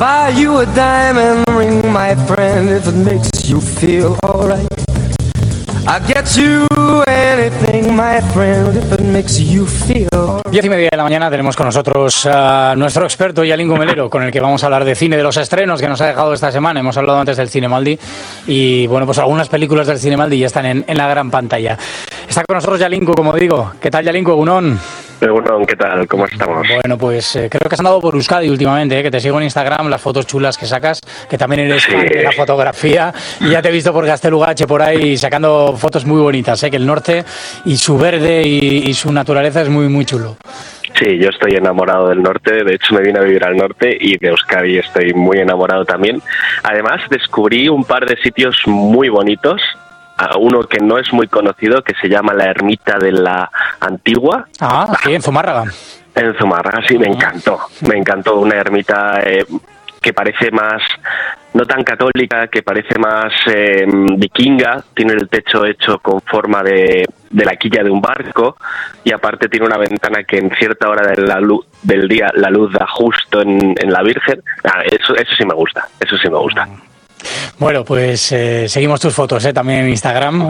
buy you a diamond ring, my friend, if it makes you feel alright. I'll get you anything, my friend, if it makes you feel alright. 10:30 de la mañana tenemos con nosotros a nuestro experto Yalingo Melero, con el que vamos a hablar de cine, de los estrenos que nos ha dejado esta semana. Hemos hablado antes del Cinemaldi y bueno, pues algunas películas del Cinemaldi ya están en la gran pantalla. Está con nosotros Yalingo, como digo. ¿Qué tal, Yalingo? Egunon. Egunon, ¿qué tal? ¿Cómo estamos? Bueno, pues creo que has andado por Euskadi últimamente, que te sigo en Instagram, las fotos chulas que sacas, que también eres fan de la fotografía, y ya te he visto por Gaztelugatxe por ahí sacando fotos muy bonitas, que el norte y su verde y su naturaleza es muy, muy chulo. Sí, yo estoy enamorado del norte, de hecho me vine a vivir al norte y de Euskadi estoy muy enamorado también. Además descubrí un par de sitios muy bonitos, uno que no es muy conocido, que se llama la Ermita de la Antigua. Ah, sí, en Zumárraga. En Zumárraga, sí, me encantó, una ermita que parece más, no tan católica, que parece más vikinga, tiene el techo hecho con forma de la quilla de un barco y aparte tiene una ventana que en cierta hora de la luz del día la luz da justo en la Virgen. Eso sí me gusta. Bueno, pues seguimos tus fotos también en Instagram,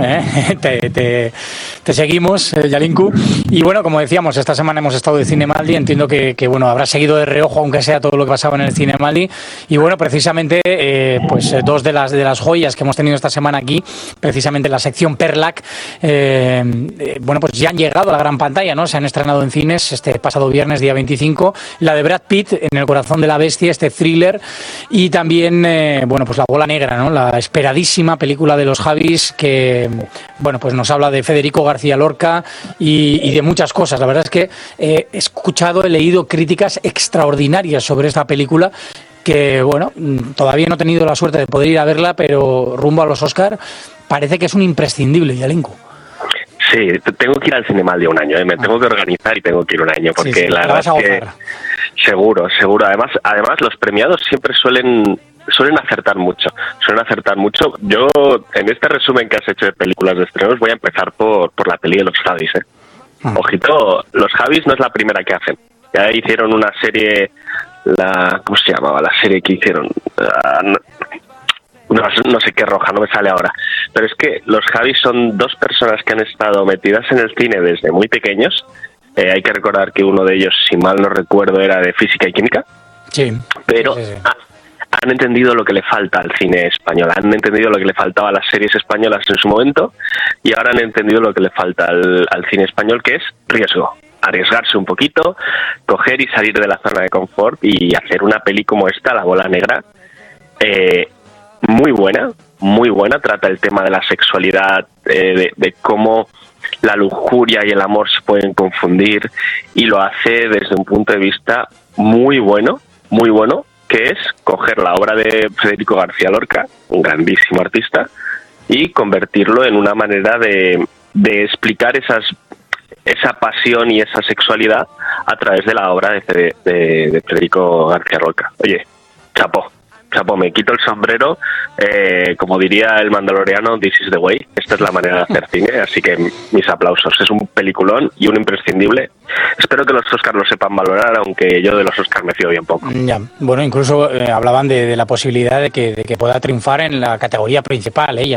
te seguimos, Yalinku. Y bueno, como decíamos, esta semana hemos estado de Cinemaldi. Entiendo que bueno, habrás seguido de reojo, aunque sea todo lo que pasaba en el Cinemaldi. Y bueno, precisamente pues dos de las joyas que hemos tenido esta semana aquí, precisamente la sección Perlac, bueno, pues ya han llegado a la gran pantalla, ¿no? Se han estrenado en cines este pasado viernes, día 25, la de Brad Pitt, En el corazón de la bestia, este thriller, y también bueno, pues La bola negra, ¿no? La esperadísima película de los Javis, que bueno, pues nos habla de Federico García Lorca y de muchas cosas. La verdad es que he escuchado, he leído críticas extraordinarias sobre esta película, que bueno, todavía no he tenido la suerte de poder ir a verla, pero rumbo a los Oscar parece que es un imprescindible, Yalinko. Sí, tengo que ir al Cinemaldi un año, me tengo que organizar y tengo que ir un año, porque sí, la verdad es que seguro. Además los premiados siempre suelen acertar mucho. Yo, en este resumen que has hecho de películas de estrenos, voy a empezar por la peli de los Javis. Ojito, los Javis no es la primera que hacen. Ya hicieron una serie, ¿cómo se llamaba la serie que hicieron? No sé qué roja, no me sale ahora. Pero es que los Javis son dos personas que han estado metidas en el cine desde muy pequeños. Hay que recordar que uno de ellos, si mal no recuerdo, era de física y química. Sí. Pero sí. Han entendido lo que le falta al cine español, han entendido lo que le faltaba a las series españolas en su momento y ahora han entendido lo que le falta al cine español, que es riesgo. Arriesgarse un poquito, coger y salir de la zona de confort y hacer una peli como esta, La bola negra, muy buena, trata el tema de la sexualidad, de cómo la lujuria y el amor se pueden confundir, y lo hace desde un punto de vista muy bueno, que es coger la obra de Federico García Lorca, un grandísimo artista, y convertirlo en una manera de explicar esa pasión y esa sexualidad a través de la obra de Federico García Lorca. Oye, chapó, me quito el sombrero, como diría el mandaloriano, this is the way, esta es la manera de hacer cine, así que mis aplausos, es un peliculón y un imprescindible. Espero que los Oscars lo sepan valorar, aunque yo de los Oscars me fío bien poco. Ya, bueno, incluso hablaban de la posibilidad de que pueda triunfar en la categoría principal, ella,